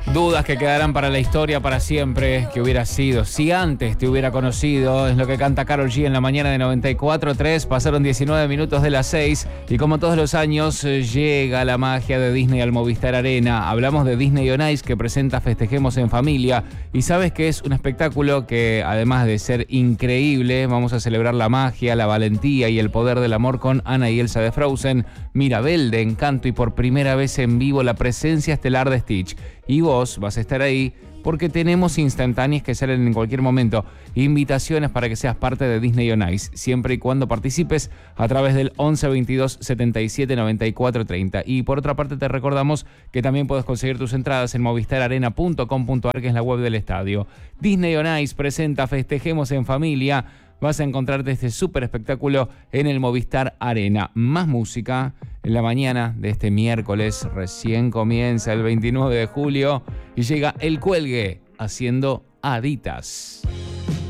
Dudas que quedarán para la historia para siempre. Que hubiera sido si antes te hubiera conocido. Es lo que canta Karol G en la mañana de 94.3. Pasaron 19 minutos de las 6. Y como todos los años, llega la magia de Disney al Movistar Arena. Hablamos de Disney on Ice, que presenta Festejemos en Familia. Y sabes que es un espectáculo que, además de ser increíble, vamos a celebrar la magia, la valentía y el poder del amor con Anna y Elsa de Frozen, Mirabel de Encanto y por primera vez en vivo la presencia estelar de Stitch. Y vos vas a estar ahí porque tenemos instantáneas que salen en cualquier momento. Invitaciones para que seas parte de Disney on Ice, siempre y cuando participes a través del 11 22 77 94 30. Y por otra parte te recordamos que también puedes conseguir tus entradas en movistararena.com.ar, que es la web del estadio. Disney on Ice presenta Festejemos en Familia. Vas a encontrarte este súper espectáculo en el Movistar Arena. Más música en la mañana de este miércoles. Recién comienza el 29 de julio y llega El Cuelgue haciendo Aditas.